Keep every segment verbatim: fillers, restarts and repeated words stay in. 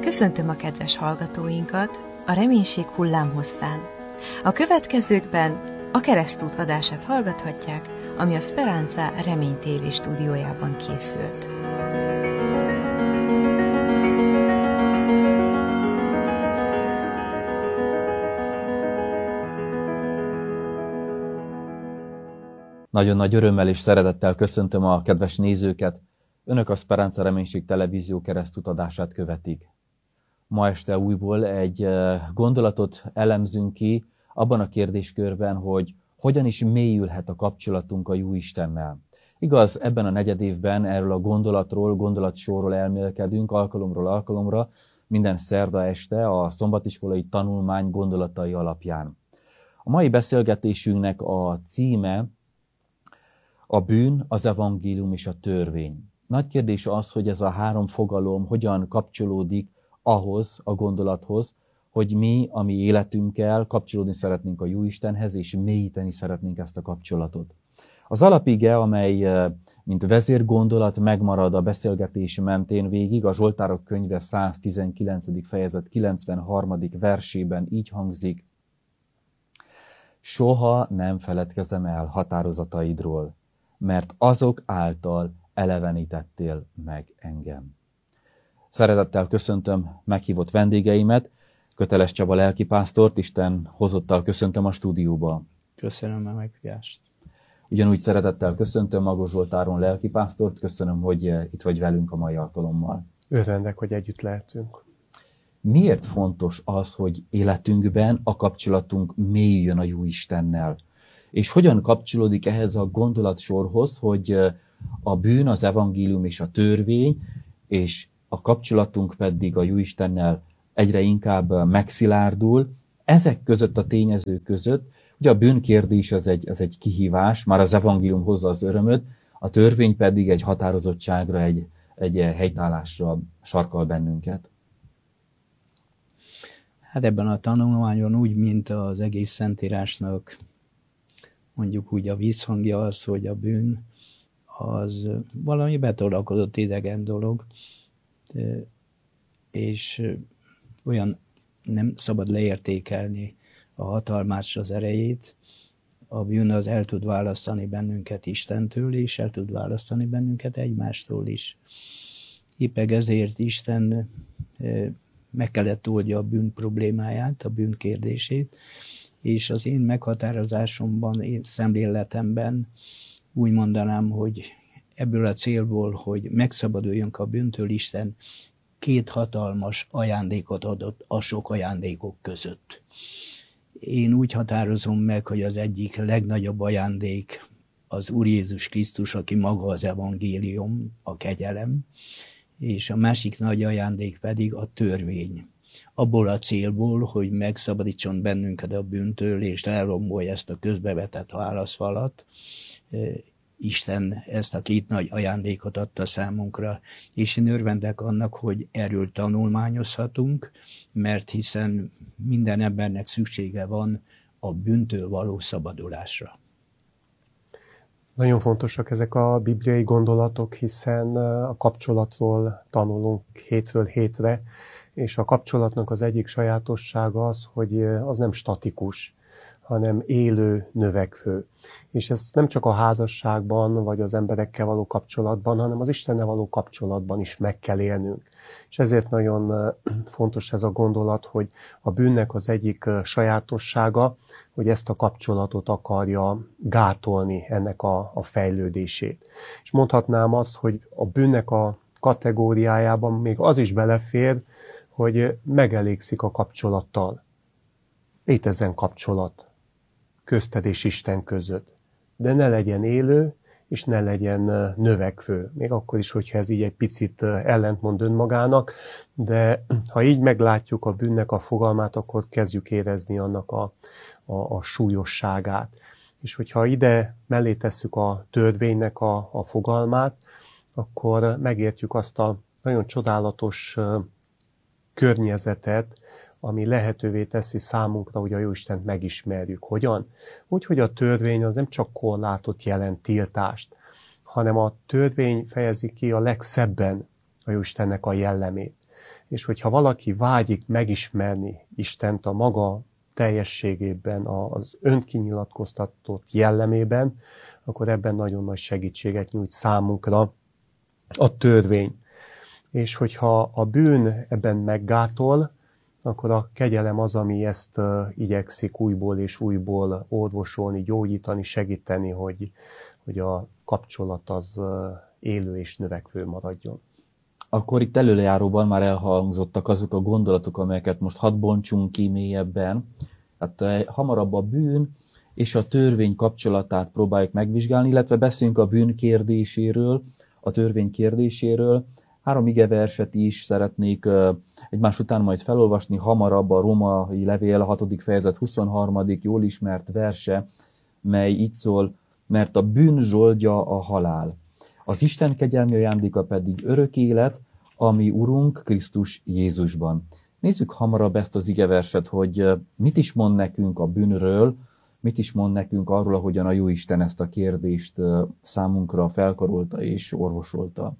Köszöntöm a kedves hallgatóinkat a Reménység hullámhosszán. A következőkben a Keresztút vadását hallgathatják, ami a Speranza Remény té vé stúdiójában készült. Nagyon nagy örömmel és szeretettel köszöntöm a kedves nézőket. Önök a Speranza Reménység televízió keresztút adását követik. Ma este újból egy gondolatot elemzünk ki abban a kérdéskörben, hogy hogyan is mélyülhet a kapcsolatunk a Jóistennel. Igaz, ebben a negyedévben erről a gondolatról, gondolatsorról elmélkedünk alkalomról alkalomra, minden szerda este a szombatiskolai tanulmány gondolatai alapján. A mai beszélgetésünknek a címe a bűn, az evangélium és a törvény. Nagy kérdés az, hogy ez a három fogalom hogyan kapcsolódik ahhoz a gondolathoz, hogy mi a mi életünkkel kapcsolódni szeretnénk a Jóistenhez, és mélyíteni szeretnénk ezt a kapcsolatot. Az alapige, amely mint vezérgondolat megmarad a beszélgetés mentén végig, a Zsoltárok könyve száztizenkilencedik fejezet kilencvenharmadik versében így hangzik: soha nem feledkezem el határozataidról, mert azok által elevenítettél meg engem. Szeretettel köszöntöm meghívott vendégeimet, Köteles Csaba lelkipásztort, Isten hozottal köszöntöm a stúdióba. Köszönöm a meghívást. Ugyanúgy szeretettel köszöntöm Magos Zsolt Áron lelkipásztort, köszönöm, hogy itt vagy velünk a mai alkalommal. Örvendek, hogy együtt lehetünk. Miért fontos az, hogy életünkben a kapcsolatunk mélyüljön a Jóistennel? És hogyan kapcsolódik ehhez a gondolatsorhoz, hogy a bűn, az evangélium és a törvény, és a kapcsolatunk pedig a Jóistennel egyre inkább megszilárdul. Ezek között a tényezők között, ugye a bűnkérdés az egy, az egy kihívás, már az evangélium hozza az örömöt, a törvény pedig egy határozottságra, egy, egy helytállásra sarkal bennünket. Hát ebben a tanulmányon úgy, mint az egész Szentírásnak mondjuk úgy a vízhangja az, hogy a bűn az valami betolakodott idegen dolog, és olyan nem szabad leértékelni a hatalmát, az erejét. A bűn az el tud választani bennünket Istentől, és el tud választani bennünket egymástól is. Éppen ezért Isten meg kellett oldja a bűn problémáját, a bűn kérdését, és az én meghatározásomban, én szemléletemben úgy mondanám, hogy ebből a célból, hogy megszabaduljunk a bűntől, Isten két hatalmas ajándékot adott a sok ajándékok között. Én úgy határozom meg, hogy az egyik legnagyobb ajándék az Úr Jézus Krisztus, aki maga az evangélium, a kegyelem, és a másik nagy ajándék pedig a törvény. Abból a célból, hogy megszabadítson bennünket a bűntől, és elrombolja ezt a közbevetett válaszfalat, Isten ezt a két nagy ajándékot adta számunkra, és én örvendek annak, hogy erről tanulmányozhatunk, mert hiszen minden embernek szüksége van a bűntől való szabadulásra. Nagyon fontosak ezek a bibliai gondolatok, hiszen a kapcsolatról tanulunk hétről hétre, és a kapcsolatnak az egyik sajátossága az, hogy az nem statikus, hanem élő, növekvő. És ez nem csak a házasságban, vagy az emberekkel való kapcsolatban, hanem az Istennel való kapcsolatban is meg kell élnünk. És ezért nagyon fontos ez a gondolat, hogy a bűnnek az egyik sajátossága, hogy ezt a kapcsolatot akarja gátolni, ennek a, a fejlődését. És mondhatnám azt, hogy a bűnnek a kategóriájában még az is belefér, hogy megelégszik a kapcsolattal. Létezzen kapcsolat közted és Isten között, de ne legyen élő, és ne legyen növekvő. Még akkor is, hogyha ez így egy picit ellentmond önmagának, de ha így meglátjuk a bűnnek a fogalmát, akkor kezdjük érezni annak a, a, a súlyosságát. És hogyha ide mellé tesszük a törvénynek a, a fogalmát, akkor megértjük azt a nagyon csodálatos környezetet, ami lehetővé teszi számunkra, hogy a Jóistent megismerjük. Hogyan? Úgy, hogy a törvény az nem csak korlátot jelent, tiltást, hanem a törvény fejezi ki a legszebben a Jóistennek a jellemét. És hogyha valaki vágyik megismerni Istent a maga teljességében, az önkinyilatkoztatott jellemében, akkor ebben nagyon nagy segítséget nyújt számunkra a törvény. És hogyha a bűn ebben meggátol, akkor a kegyelem az, ami ezt igyekszik újból és újból orvosolni, gyógyítani, segíteni, hogy, hogy a kapcsolat az élő és növekvő maradjon. Akkor itt előjáróban már elhangzottak azok a gondolatok, amelyeket most hadd bontsunk ki mélyebben. Hát hamarabb a bűn és a törvény kapcsolatát próbáljuk megvizsgálni, illetve beszélünk a bűn kérdéséről, a törvény kérdéséről. Három igeverset is szeretnék egymás után majd felolvasni, hamarabb a római levél, a hatodik fejezet huszonharmadik jól ismert verse, mely így szól, mert a bűn zsoldja a halál. Az Isten kegyelmi ajándéka pedig örök élet, ami Urunk Krisztus Jézusban. Nézzük hamarabb ezt az igeverset, hogy mit is mond nekünk a bűnről, mit is mond nekünk arról, ahogyan a Jóisten ezt a kérdést számunkra felkarolta és orvosolta.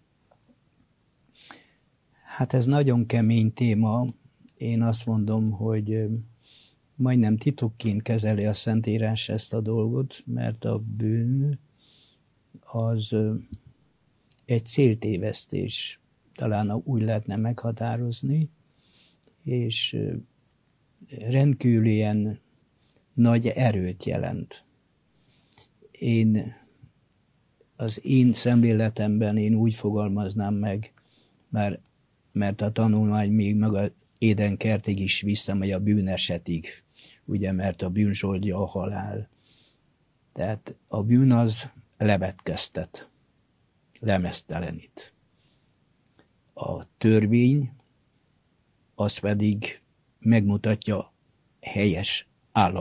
Hát ez nagyon kemény téma. Én azt mondom, hogy majdnem titokként kezeli a Szentírás ezt a dolgot, mert a bűn az egy céltévesztés, talán úgy lehetne meghatározni, és rendkívül ilyen nagy erőt jelent. Én az én szemléletemben én úgy fogalmaznám meg, mert, mert a tanulmány még meg az Édenkertig is visszamegy a bűnesetig, ugye, mert a bűn zsoldja a halál. Tehát a bűn az levetkeztet, lemeztelenít. A törvény az pedig megmutatja helyes állapotát.